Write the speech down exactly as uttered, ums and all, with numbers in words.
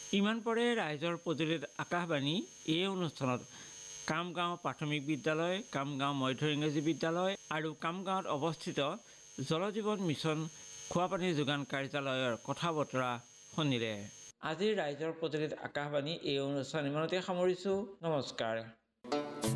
ইমান পৰে ৰাইজৰ পদূলিত আকাশবাণী এই অনুষ্ঠানত কামগাঁও প্ৰাথমিক বিদ্যালয়, কামগাঁও মধ্য ইংৰাজী বিদ্যালয় আৰু কামগাঁৱত অৱস্থিত জল জীৱন মিছন খোৱাপানী যোগান কাৰ্যালয়ৰ কথা বতৰা শুনিলে। আজিৰ ৰাইজৰ পদূলিত আকাশবাণী এই অনুষ্ঠান ইমানতে সামৰিছোঁ। নমস্কাৰ।